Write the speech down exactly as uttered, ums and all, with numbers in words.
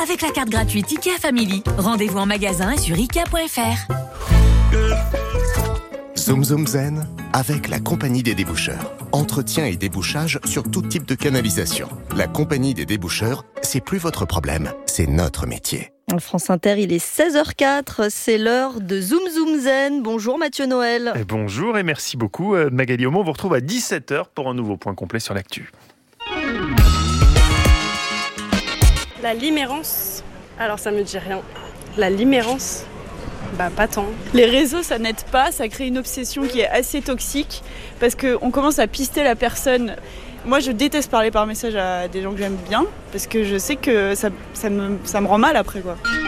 avec la carte gratuite IKEA Family. Rendez-vous en magasin et sur ikea point f r. Zoom Zoom Zen avec la Compagnie des déboucheurs. Entretien et débouchage sur tout type de canalisation. La Compagnie des déboucheurs, c'est plus votre problème, c'est notre métier. France Inter, il est seize heures quatre, c'est l'heure de Zoom Zoom Zen. Bonjour Mathieu Noël. Et bonjour et merci beaucoup Magali Aumont. On vous retrouve à dix-sept heures pour un nouveau point complet sur l'actu. La limérance, alors ça me dit rien. La limérance, bah pas tant. Les réseaux ça n'aide pas, ça crée une obsession qui est assez toxique parce qu'on commence à pister la personne. Moi je déteste parler par message à des gens que j'aime bien parce que je sais que ça, ça, me, ça me rend mal après quoi.